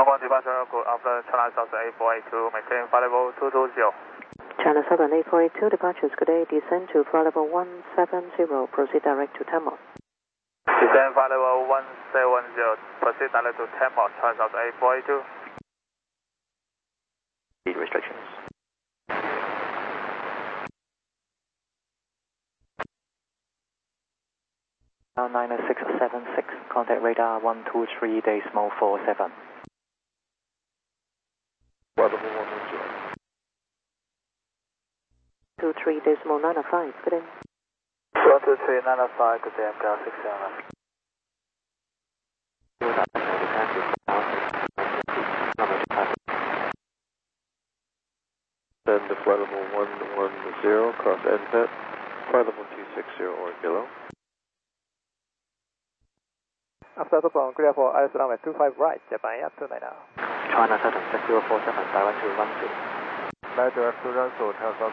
One departure, good after China South 8482, maintain flight level 220. China Southern 8482, departures good day, descend to flight level 170, proceed direct to Tamil. Descend flight level 170, proceed direct to Tamil, China South 8482. Speed restrictions. Now 90676, contact radar 123.47. Flight level 110. 23.95, good day. 123.95, good day, MCAL 67. Then the flight level 110, cross NPET, flight level 260 or below. After the phone, clear for IS runway 25 right, Japan Air 290. China Southern 6047, direct to Runsu. Direct to Runsu, Hotel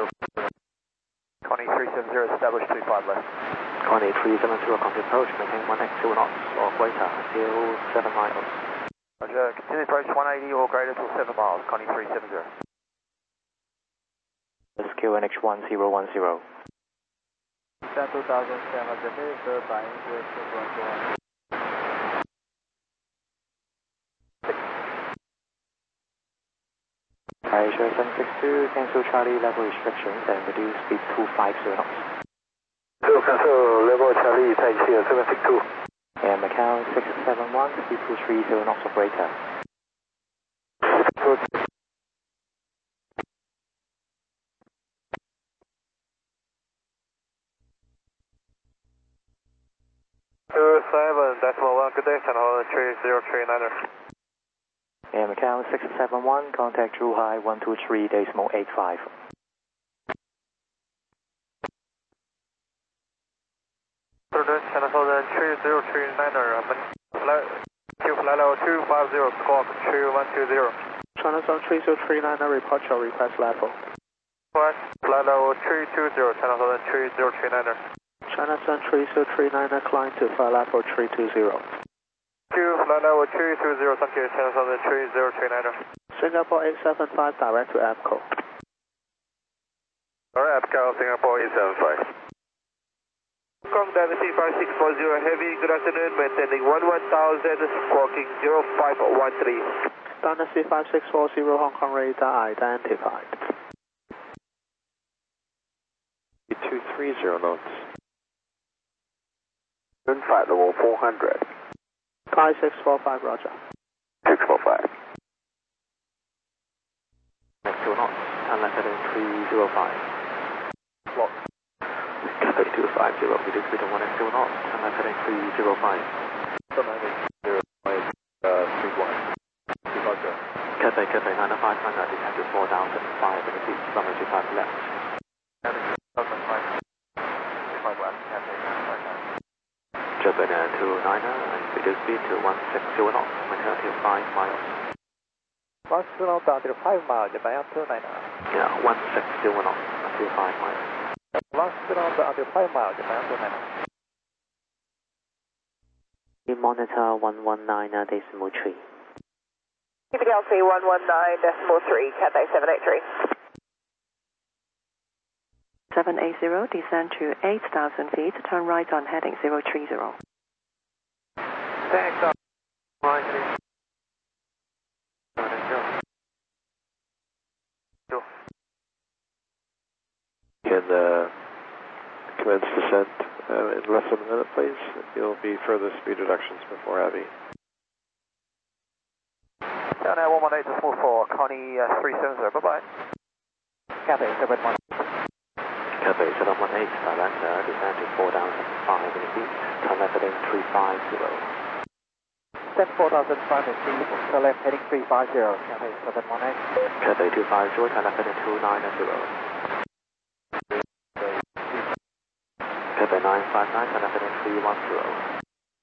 2370, establish 35 left. 2370, complete approach, maintain 1x2 knots or greater until 7 miles. Roger, continue approach 180 or greater to 7 miles, 2370. This QNH 1010. Descend 2700 meters, by English 221. Asia 762, cancel Charlie level restrictions and reduce speed to 50 knots. Cancel level Charlie, taxi 762. And Macau 671, speed to 30 knots or greater. .1, good day, Channel 3039er. And Macau 671, contact Zhuhai 123.85. Channel 3039er, flight level 250, squawk 3120. China Southern 3039er, reports your request level. Flight level 320, Channel 3039er. China Southern 3039er, climb to flight level 320. Flight level 320, thank you, Channel 3039er. Singapore 875, direct to APCO. Alright, APCO, Singapore 875. Kong Dynasty 5640, heavy, good afternoon, maintaining 11,000, squawking 0513. Dynasty 5640, Hong Kong radar identified. 230 knots. Flight level 400. Sky 645, roger. 645. Next 2 knots, and left heading 305. Block. Cathay 250, reduce speed to 1x2 knots, and left heading 305. Cathay 959, descend to 4005 in the seat, runway 25 left. Japan Air 290, and reduce speed to 160 knots, maintain until 5 miles. 160 knots until 5 miles, Japan Air 290. Yeah, 160 knots until 5 miles. 160 knots until 5 miles, Japan Air 290. Monitor 119.3. Keep Galaxy 119.3, Cathay 783. 780, descend to 8,000 feet, turn right on heading 030. Thanks, Can commence descent in less than a minute, please. There will be further speed reductions before heavy. Down now 118 to smooth for Connie 370, bye-bye. Cathay 718. Cathay 718, direct, descend to 4005 in the seat, turn left heading 350. Descend 4005 in seat, turn left heading 350, Cathay 718. Cathay 250, turn left heading 290. Cathay 959, turn left heading 310.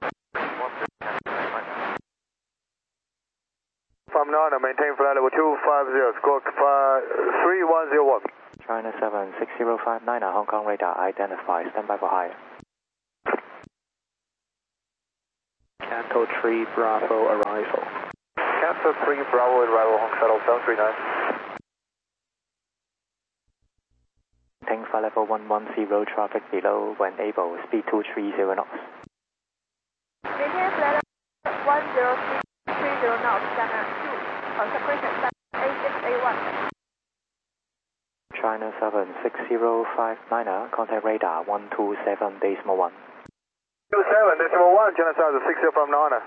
From now on, maintain flight level 250, squawk 3101. China 76059, Hong Kong radar identified, stand by for higher. Canto 3 Bravo arrival. Cathay 3 Bravo arrival Hong Shuttle 739. Maintain flight level 110, traffic below when able, speed 230 knots. Maintain flight level 10330 knots, standard 2, on separation 8681. China 76059, contact radar 127.1. 27.1, China South 6059.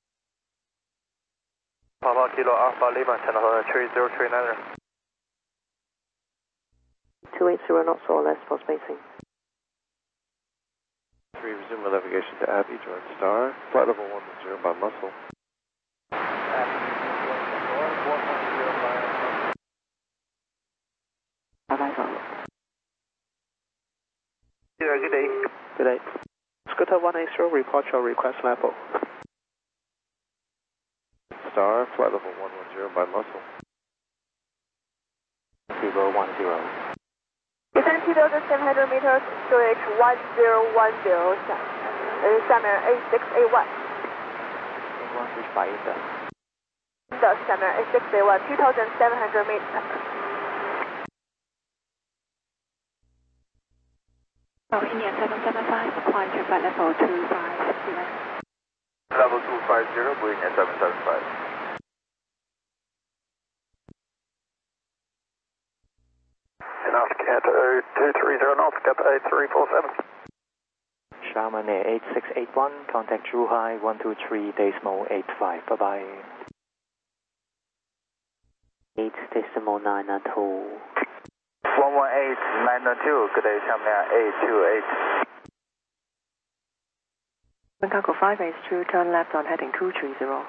Papa Kilo Alpha Lima, China 3039. 280 knots or less for spacing. 3, resume navigation to Abbey, join Star. Flight level 10 by muscle. Yeah, good day. Good day. Scooter 180, report your request level. Star, flight level 110 by muscle. 010. Descend 2,700 meters, storage 1010, Summer 8681. One reach by India. The Summer 8681, 2,700 meters. India 775, climb to flight level 250. Level 250, Boeing 775. Enough, Cathay 230 knots, Cathay 347. Sharman Air 8681, contact Zhuhai 123.85. Bye bye. 8.992. 118.992, good day, Sharman Air 828. Chicago 582, turn left on heading 230.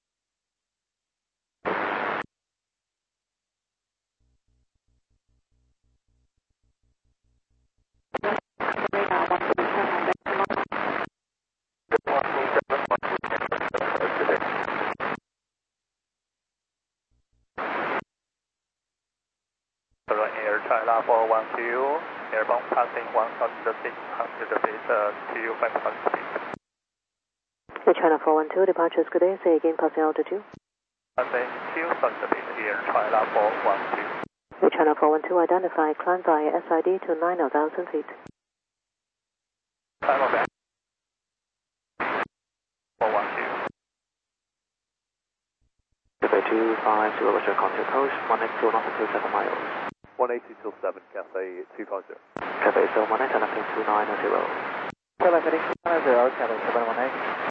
Air China 412, airborne passing 1,600 feet to 500 feet. Air China 412, departures good day, say again passing altitude. Passing 2,000 feet, Air China 412. Air China 412, identify, climb via SID to 9,000 feet. Time of that. 412. Cathay 250, Roger, contact coast 182 knots until 7 miles. 180 till 7, Cathay 250. Cathay 718, connecting 290. Cathay 290, Cathay 718.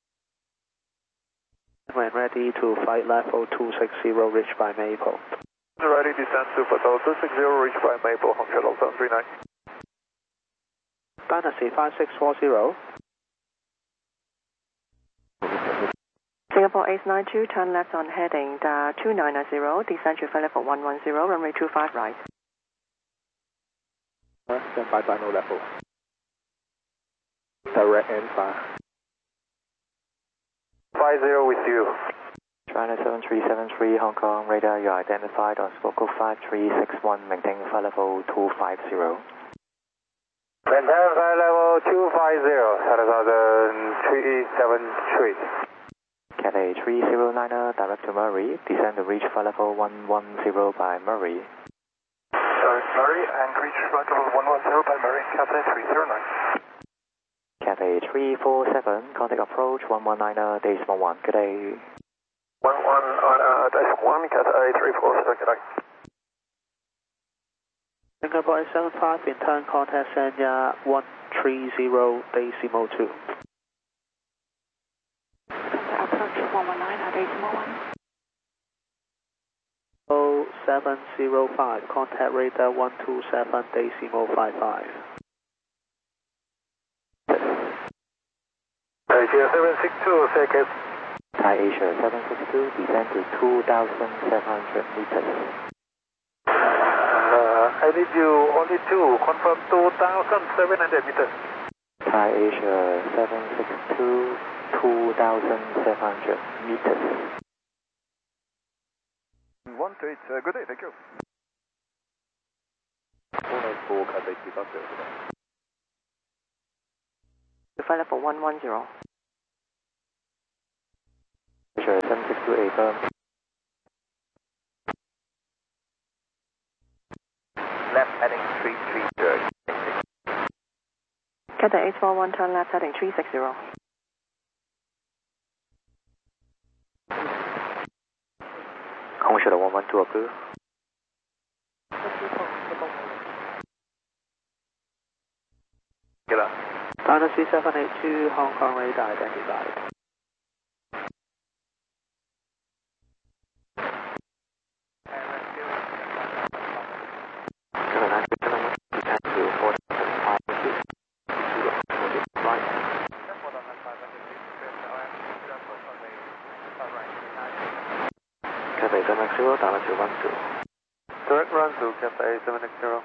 When ready to flight level 260, reach by Maple. Ready, descend to Hotel 260, reach by Maple, Hong Shuttle 739. Dynasty 5640. Singapore 892, turn left on heading 290, descend to flight level 110, runway 25 right. Stand by final level. Direct and fire. 50 with you. China 7373, Hong Kong, radar, you are identified on Squawk 5361, maintain flight level 250. Maintain flight level 250, 373. Cathay 309er, direct to Murray, descend to reach flight level 110 by Murray. Sorry, Murray, and reach flight level 110 by Murray, Cathay 309. Cathay 347, contact approach 119er, decimal 1, good day. 11.1, Cathay 347, good day. Singapore 875, in turn contact Sanya 130.2. Approach 119, decimal 1. 0705, contact radar 127.55. Asia 762, seconds. Thai Asia 762, descend to 2,700 meters. I need you only to confirm 2,700 meters. Thai Asia 762, 2,700 meters. 128, good day, thank you. 494, Cathay 250. Flight level 110. Asia 762, firm. Cathay 841, turn left heading 360. Commercial 112 approve. Get up. China 3782, Hong Kong radar identified. Cathay 760, down to 12. Direct run to Cathay 760.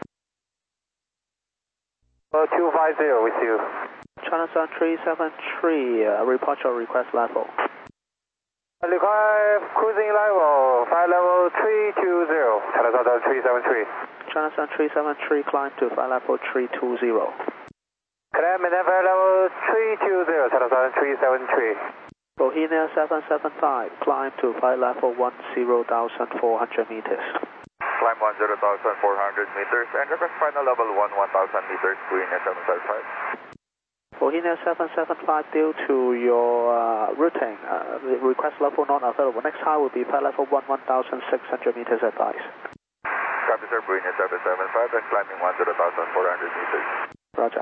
250 with you. China Sun 373, report your request level. Request cruising level, flight level 320, China Sun 373. China Sun 373, climb to flight level 320. Climb and flight level 320, China Sun 373. Bohemia 775, climb to flight level 10,400 meters. Climb 10,400 meters and request final level 1,000 meters, Bohemia 775. Bohemia 775, due to your routing, the request level not available. Next high will be flight level 1,600 meters advice. Copy sir, Bohemia 775 and climbing 10,400 meters. Roger.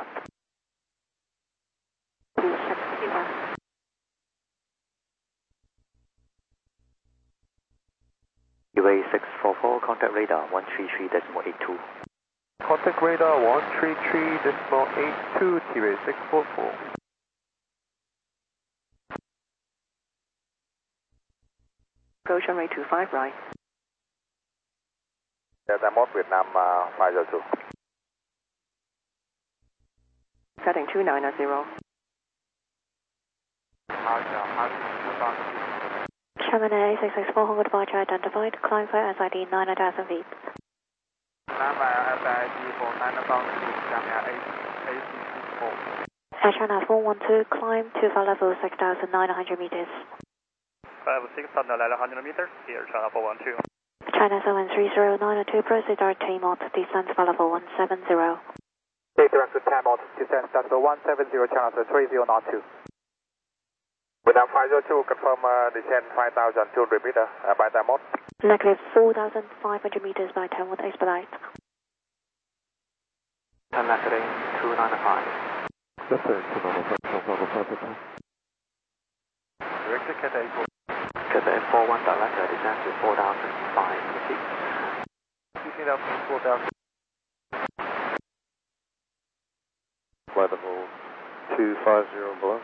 UA 644, contact radar 133.82. Contact radar 133.82, T-Ray 644. Approach runway 25 right. Delta Mode Vietnam 502. Heading 290. Chamonix 664, Hong Kong departure identified. Climb for SID 9,000 feet. Air China 412, climb to flight level 6,900 meters. Flight level 6,900 meters, here China 412. China 730, 902, proceed direct T-Mod, descent flight level 170. Take direct to Tamalt, descent flight level 170, China 3092. Vietnam 502, confirm descent 5,200 meters by Tamalt. Negative 4,500 meters by Tamalt, expedite. Turn left heading 295. Cathay 295, Direct to Cathay 4. Cathay 41, direct descent to 4,005 feet. 4,000. Flight level 250 below.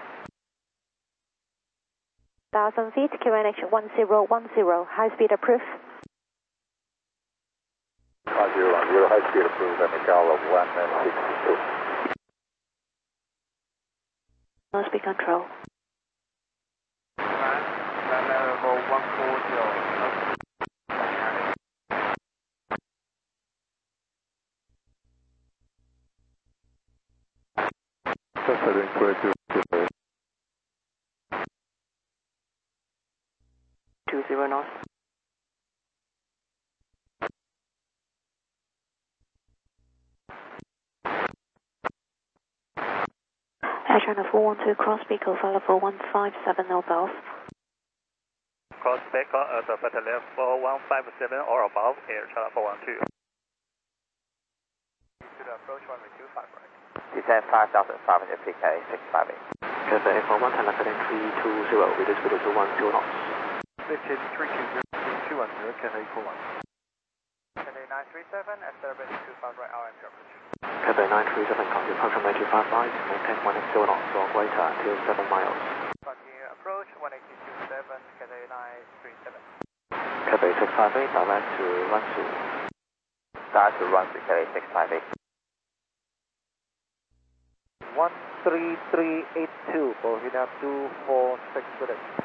1,000 feet, QNH 1010, high speed approved. 5010, high speed approved, Miguel of 162. No speed control. Level 140. Cathay 22. 20 north. Air China 412, cross Pico, flight level 157 or above. Cross Baker at the flight level 157 or above, Air China 412. To the approach runway 25 right. Descent 5,500 feet, Cathay 658. Cathay 841, turn left heading 320, reduce speed to 10 knots. Lifted 320, 210, Cathay 41. Cathay 937, accelerate 25 right, RM approach. Cathay 937, contact approach runway 25 right, maintain 180 knots or greater until 7 miles. Continue approach 1827, Cathay 937. Cathay 658, direct to Runsu. Start to Runsu, Cathay 658. 13382, Bohemia 246 minutes.